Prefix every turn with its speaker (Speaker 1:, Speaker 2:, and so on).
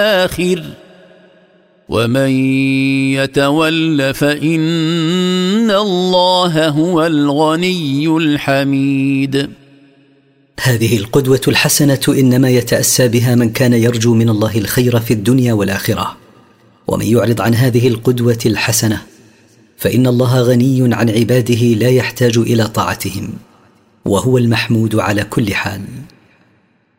Speaker 1: الآخر ومن يتول فإن الله هو الغني الحميد.
Speaker 2: هذه القدوة الحسنة إنما يتأسى بها من كان يرجو من الله الخير في الدنيا والآخرة، ومن يعرض عن هذه القدوة الحسنة فإن الله غني عن عباده لا يحتاج إلى طاعتهم، وهو المحمود على كل حال.